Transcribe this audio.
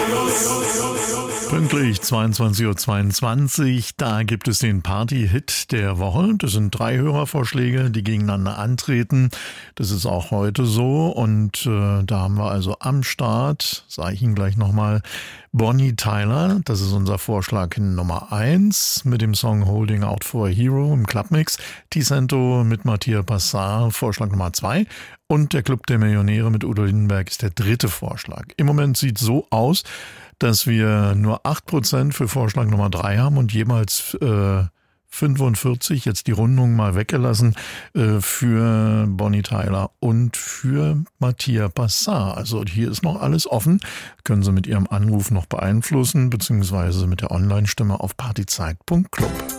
Pünktlich 22:22 Uhr, da gibt es den Party-Hit der Woche. Das sind 3 Hörervorschläge, die gegeneinander antreten. Das ist auch heute so und da haben wir also am Start, sage ich Ihnen gleich nochmal, Bonnie Tyler, das ist unser Vorschlag Nummer 1 mit dem Song Holding Out for a Hero im Clubmix. Ticento mit Mattia Passar, Vorschlag Nummer 2. Und der Club der Millionäre mit Udo Lindenberg ist der 3. Vorschlag. Im Moment sieht es so aus, dass wir nur 8% für Vorschlag Nummer 3 haben und jemals 45, jetzt die Rundung mal weggelassen, für Bonnie Tyler und für Mattia Passar. Also hier ist noch alles offen. Können Sie mit Ihrem Anruf noch beeinflussen, beziehungsweise mit der Online-Stimme auf partyzeit.club.